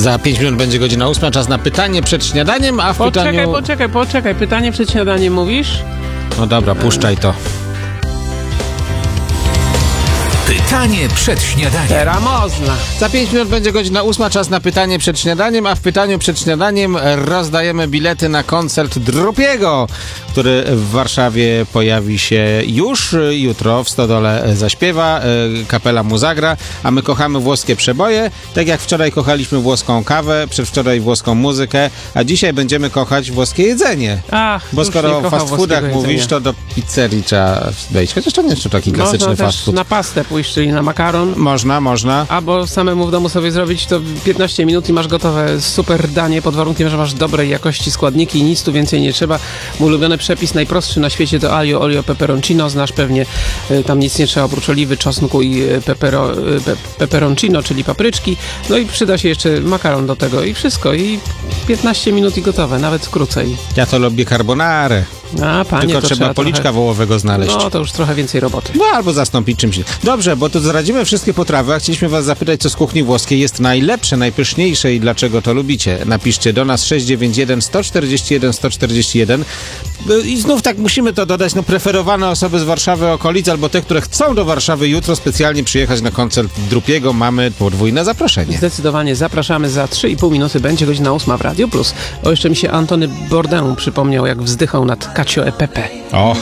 Za 5 minut będzie godzina 8, czas na pytanie przed śniadaniem, a w pytaniu... Poczekaj, pytanie przed śniadaniem mówisz? No dobra, puszczaj to. Pytanie przed śniadaniem. Teraz można. Za 5 minut będzie godzina 8, czas na pytanie przed śniadaniem, a w pytaniu przed śniadaniem rozdajemy bilety na koncert Drupiego, który w Warszawie pojawi się już jutro, w Stodole zaśpiewa, kapela mu zagra, a my kochamy włoskie przeboje, tak jak wczoraj kochaliśmy włoską kawę, przedwczoraj włoską muzykę, a dzisiaj będziemy kochać włoskie jedzenie. Bo skoro o fast foodach mówisz, to do pizzerii trzeba wejść, chociaż to nie jest to taki klasyczny można fast też food. na pastę pójść, czyli na makaron. Można. Albo samemu w domu sobie zrobić to 15 minut i masz gotowe super danie, pod warunkiem, że masz dobrej jakości składniki i nic tu więcej nie trzeba. Mój ulubiony przepis, najprostszy na świecie, to aglio olio peperoncino. Znasz pewnie, tam nic nie trzeba oprócz oliwy, czosnku i peperoncino, czyli papryczki. No i przyda się jeszcze makaron do tego i wszystko. I 15 minut i gotowe, nawet krócej. Ja to lubię carbonarę. A, panie, Tylko to trzeba policzka trochę... wołowego znaleźć. No, to już trochę więcej roboty. No, albo zastąpić czymś. Dobrze, bo tu zdradzimy wszystkie potrawy, a chcieliśmy was zapytać, co z kuchni włoskiej jest najlepsze, najpyszniejsze i dlaczego to lubicie. Napiszcie do nas 691 141 141 i znów tak musimy to dodać, preferowane osoby z Warszawy, okolic, albo te, które chcą do Warszawy jutro specjalnie przyjechać na koncert Drupiego. Mamy podwójne zaproszenie. Zdecydowanie zapraszamy. Za 3,5 minuty będzie godzina 8 w Radio Plus. O, jeszcze mi się Antony Bourdain przypomniał, jak wzdychał nad Cacio e Pepe. O,